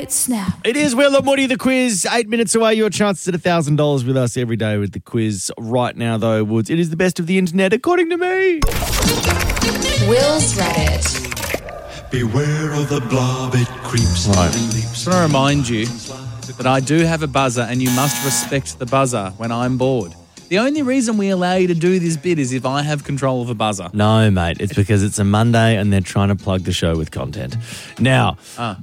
It's Snap. It is Will and Woody, the quiz. 8 minutes away, your chances at $1,000 with us every day with the quiz. Right now, though, Woods, it is the best of the internet, according to me. Will's Reddit. Beware of the blob, it creeps and leaps. I just want to remind you that I do have a buzzer and you must respect the buzzer when I'm bored. The only reason we allow you to do this bit is if I have control of a buzzer. No, mate, it's because it's a Monday and they're trying to plug the show with content. Now,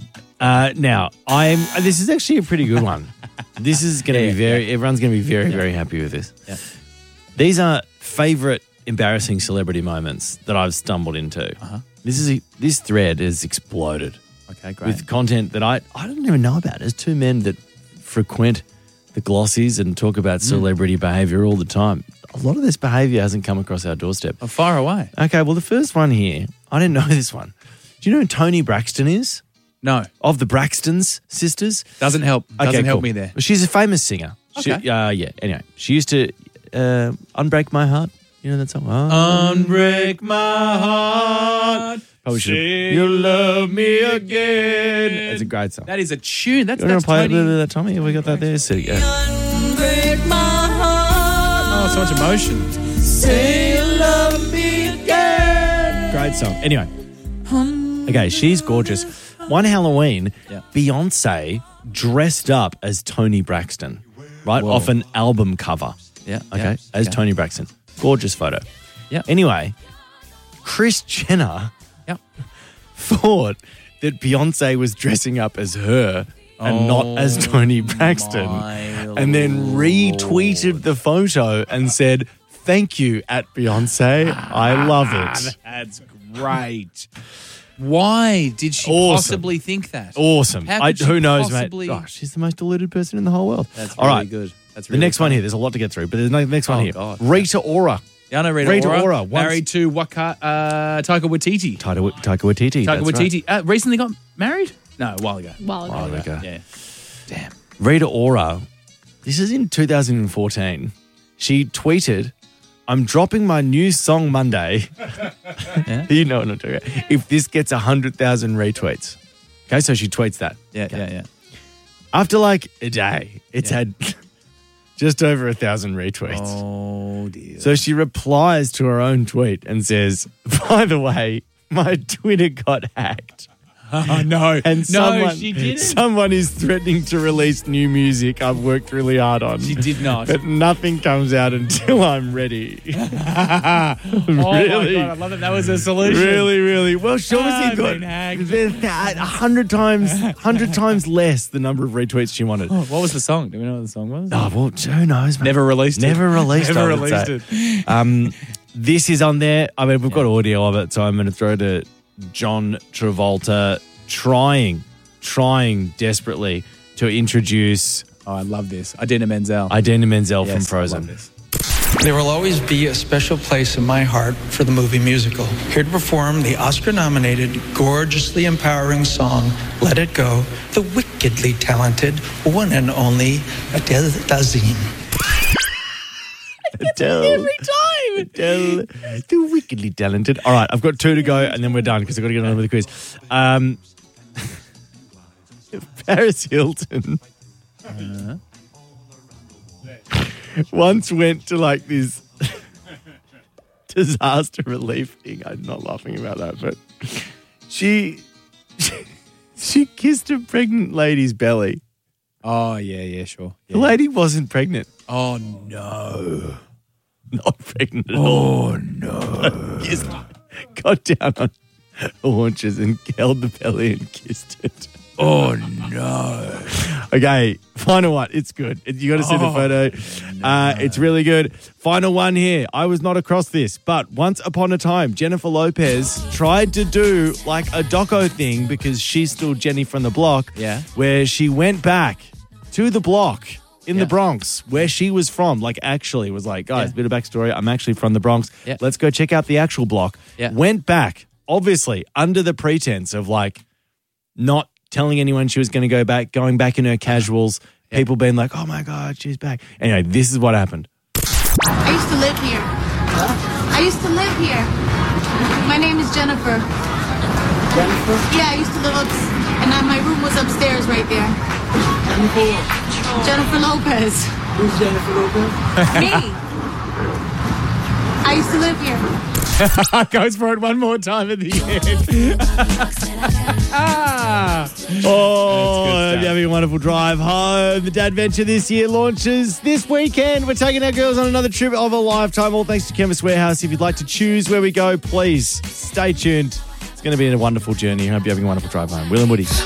this is actually a pretty good one. This is going to be everyone's going to be very, very happy with this. Yeah. These are favourite embarrassing celebrity moments that I've stumbled into. Uh-huh. This thread has exploded. Okay, great. With content that I don't even know about. There's two men that frequent the glossies and talk about celebrity behaviour all the time. A lot of this behaviour hasn't come across our doorstep. Oh, far away. Okay, well, the first one here, I didn't know this one. Do you know who Toni Braxton is? No. Of the Braxtons sisters? Doesn't help. Doesn't help cool. me there. Well, she's a famous singer. Okay. Anyway, she used to Unbreak My Heart. You know that song? Unbreak my heart. Probably should. You love me again. It's a great song. That is a tune. That's You want to play a Tony. little bit of that, Tommy? Have we got that there? So, yeah. Unbreak my heart. Oh, so much emotion. Say you love me again. Great song. Anyway. Okay, she's gorgeous. One Halloween, Beyonce dressed up as Toni Braxton, right? Whoa. Off an album cover. Yeah. Okay, as Toni Braxton. Gorgeous photo. Yeah. Anyway, Kris Jenner thought that Beyonce was dressing up as her and not as Toni Braxton, and then retweeted the photo and said, "Thank you at Beyonce. I love it." That's great. Why did she possibly think that? Awesome. How could she who knows, possibly- mate? Gosh, she's the most deluded person in the whole world. That's All really right. good. That's The really next one here, there's a lot to get through, but there's the next one here. God. Rita Ora. Yeah, I know Rita Rita Ora. Ora, once- Married to Taika Waititi. Taika Waititi. Taika that's Waititi. right. Recently got married? No, a while ago. While ago. Yeah. Damn. Rita Ora, this is in 2014. She tweeted, "I'm dropping my new song Monday." Yeah. You know what I'm talking about. If this gets 100,000 retweets. Okay, so she tweets that. Yeah. After like a day, it's had just over 1,000 retweets. Oh, dear. So she replies to her own tweet and says, "By the way, my Twitter got hacked." Oh, no. And she didn't. someone is threatening to release new music I've worked really hard on. She did not. But nothing comes out until I'm ready. Oh, Really? my God. I love that. That was a solution. Really, really. Well, she obviously I've got been hacked. 100 times less the number of retweets she wanted. Oh, what was the song? Do we know what the song was? Oh, well, who knows, mate? Never released it. Never released Never I would released say. it. This is on there. I mean, we've got audio of it, so I'm going to throw to John Travolta trying desperately to introduce Oh, I love this. Idina Menzel. Menzel from Yes, I Frozen. love this. There will always be a special place in my heart for the movie musical. Here to perform the Oscar-nominated, gorgeously empowering song, Let It Go, the wickedly talented, one and only Adele Dazeem. Adele. Every time. Adele. The wickedly talented. All right, I've got two to go and then we're done because I've got to get on with the quiz. Paris Hilton once went to like this disaster relief thing. I'm not laughing about that, but she kissed a pregnant lady's belly. Oh, yeah, sure. Yeah. The lady wasn't pregnant. Oh, no. Not pregnant at all. Oh, no. Just got down on her haunches and held the belly and kissed it. Oh, no. Okay, final one. It's good. You got to see the photo. It's really good. Final one here. I was not across this, but once upon a time, Jennifer Lopez tried to do like a doco thing because she's still Jenny from the block. Yeah. Where she went back to the block in the Bronx where she was from. Like actually was like, guys, bit of backstory. I'm actually from the Bronx. Yeah. Let's go check out the actual block. Yeah. Went back, obviously, under the pretense of like not telling anyone she was going to go back, going back in her casuals, people being like, oh my God, she's back. Anyway, this is what happened. I used to live here. I used to live here. My name is Jennifer. Yeah, I used to live and then my room was upstairs right there. Jennifer Lopez. Who's Jennifer Lopez? Me. I used to live here. Goes for it one more time at the end. Oh, you're having a wonderful drive home. The Dad Venture this year launches this weekend. We're taking our girls on another trip of a lifetime, all thanks to Chemist Warehouse. If you'd like to choose where we go, please stay tuned. It's going to be a wonderful journey. I hope you're having a wonderful drive home. Will and Woody.